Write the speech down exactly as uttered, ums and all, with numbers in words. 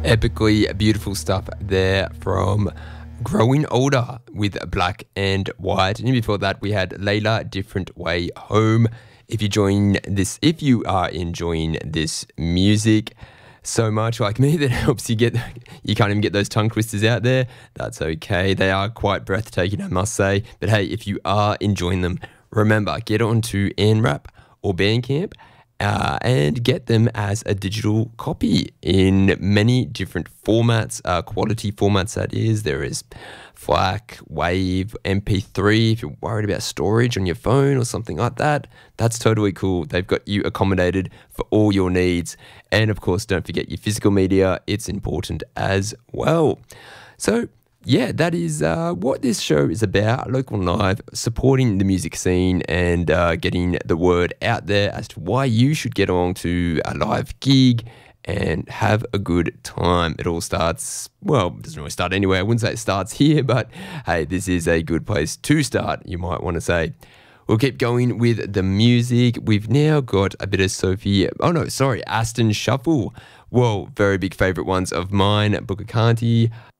Epically beautiful stuff there from Growing Older with Black and White. And before that, we had Layla, Different Way Home. If you join this, if you are enjoying this music so much like me that helps you get, you can't even get those tongue twisters out there, that's okay. They are quite breathtaking, I must say. But hey, if you are enjoying them, remember, get onto ANRAP or Bandcamp Uh, and get them as a digital copy in many different formats, uh, quality formats that is. There is FLAC, WAVE, M P three. If you're worried about storage on your phone or something like that, that's totally cool. They've got you accommodated for all your needs. And of course, don't forget your physical media. It's important as well. So yeah, that is uh, what this show is about, Local Live, supporting the music scene and uh, getting the word out there as to why you should get along to a live gig and have a good time. It all starts, well, it doesn't really start anywhere. I wouldn't say it starts here, but hey, this is a good place to start, you might want to say. We'll keep going with the music. We've now got a bit of Sophie, oh no, sorry, Aston Shuffle. Whoa, very big favourite ones of mine, Booker Kanti,